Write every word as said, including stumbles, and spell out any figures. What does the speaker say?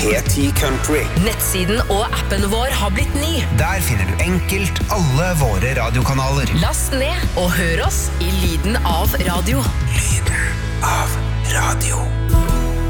P ti Country. Nettsiden og appen vår har blitt ny. Der finner du enkelt alle våre radiokanaler. Last ned og hør oss i lyden av radio. Lyden av radio.